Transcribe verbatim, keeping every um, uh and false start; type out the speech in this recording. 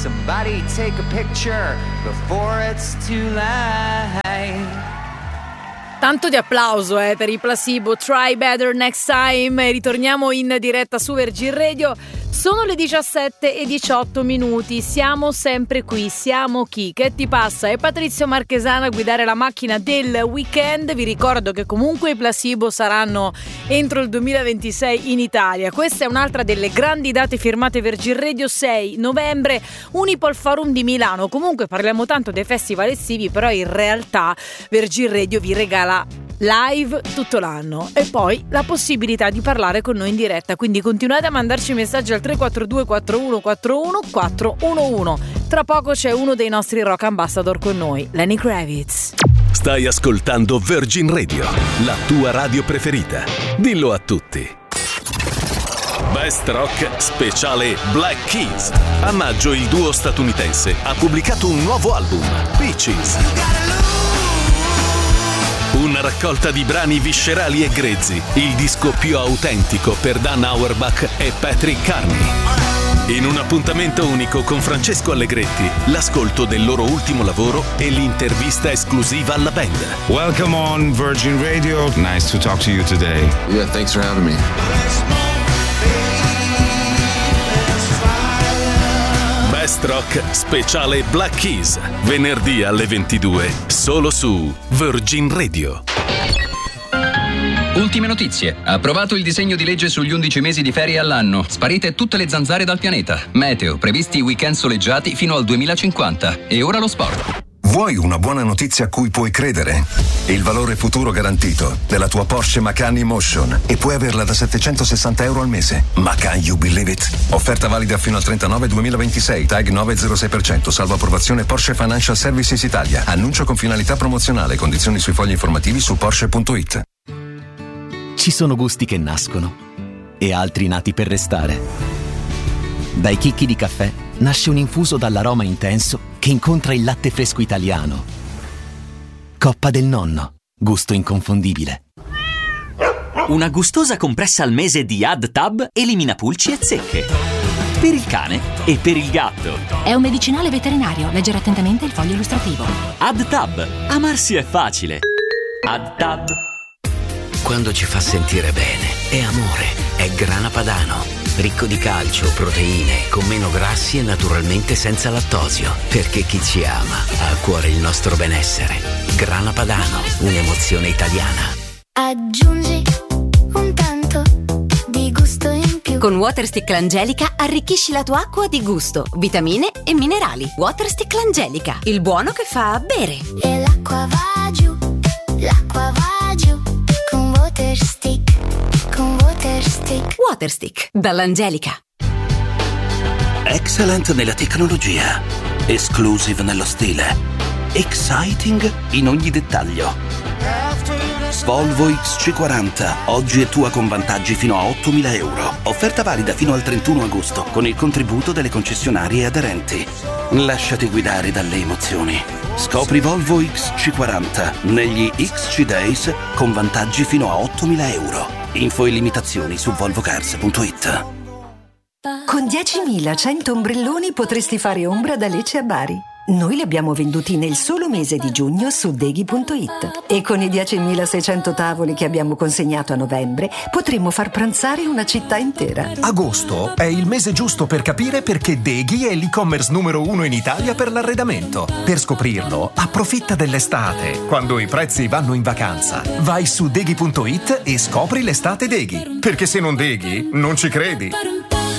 Somebody take a picture before it's too late. Tanto di applauso eh, per i Placebo, Try Better Next Time. E ritorniamo in diretta su Virgin Radio. Sono le diciassette e diciotto minuti, siamo sempre qui, siamo chi? Che ti passa? È Patrizio Marchesano a guidare la macchina del weekend. Vi ricordo che comunque i Placebo saranno entro il duemilaventisei in Italia. Questa è un'altra delle grandi date firmate Virgin Radio. Sei novembre, Unipol Forum di Milano. Comunque parliamo tanto dei festival estivi, però in realtà Virgin Radio vi regala live tutto l'anno e poi la possibilità di parlare con noi in diretta, quindi continuate a mandarci messaggi al tre quattro due quattro uno quattro uno quattro uno uno. Tra poco c'è uno dei nostri rock ambassador con noi, Lenny Kravitz. Stai ascoltando Virgin Radio, la tua radio preferita. Dillo a tutti. Best Rock speciale Black Keys. A maggio il duo statunitense ha pubblicato un nuovo album, Peaches. Una raccolta di brani viscerali e grezzi, il disco più autentico per Dan Auerbach e Patrick Carney. In un appuntamento unico con Francesco Allegretti, l'ascolto del loro ultimo lavoro e l'intervista esclusiva alla band. Welcome on Virgin Radio. Nice to talk to you today. Yeah, thanks for having me. Best Rock speciale Black Keys, venerdì alle ventidue, solo su Virgin Radio. Ultime notizie. Approvato il disegno di legge sugli undici mesi di ferie all'anno. Sparite tutte le zanzare dal pianeta. Meteo, previsti weekend soleggiati fino al duemilacinquanta. E ora lo sport. Vuoi una buona notizia a cui puoi credere? Il valore futuro garantito della tua Porsche Macan E-Motion e puoi averla da settecentosessanta euro al mese. Macan, you believe it? Offerta valida fino al trentanove duemilaventisei, tag nove virgola zero sei per cento, salvo approvazione Porsche Financial Services Italia. Annuncio con finalità promozionale, condizioni sui fogli informativi su Porsche punto it. Ci sono gusti che nascono e altri nati per restare. Dai chicchi di caffè nasce un infuso dall'aroma intenso che incontra il latte fresco italiano. Coppa del Nonno, gusto inconfondibile. Una gustosa compressa al mese di AddTab elimina pulci e zecche. Per il cane e per il gatto. È un medicinale veterinario, leggere attentamente il foglio illustrativo. AddTab, amarsi è facile. AddTab. Quando ci fa sentire bene, è amore, è Grana Padano. Ricco di calcio, proteine, con meno grassi e naturalmente senza lattosio. Perché chi ci ama ha a cuore il nostro benessere. Grana Padano, un'emozione italiana. Aggiungi un tanto di gusto in più. Con Waterstick L'Angelica arricchisci la tua acqua di gusto, vitamine e minerali. Waterstick L'Angelica, il buono che fa bere. E l'acqua va giù, l'acqua va giù. Con Waterstick, con Waterstick. Waterstick, dall'Angelica. Excellent nella tecnologia, exclusive nello stile, exciting in ogni dettaglio. Volvo X C quaranta, oggi è tua con vantaggi fino a ottomila euro. Offerta valida fino al trentuno agosto con il contributo delle concessionarie aderenti. Lasciati guidare dalle emozioni. Scopri Volvo X C quaranta negli X C Days con vantaggi fino a ottomila euro. Info e limitazioni su volvocars punto it. Con diecimilacento ombrelloni potresti fare ombra da Lecce a Bari. Noi li abbiamo venduti nel solo mese di giugno su deghi punto it e con i diecimilaseicento tavoli che abbiamo consegnato a novembre potremmo far pranzare una città intera. Agosto è il mese giusto per capire perché Deghi è l'e-commerce numero uno in Italia per l'arredamento. Per scoprirlo, approfitta dell'estate, quando i prezzi vanno in vacanza. Vai su deghi punto it e scopri l'estate Deghi, perché se non Deghi non ci credi.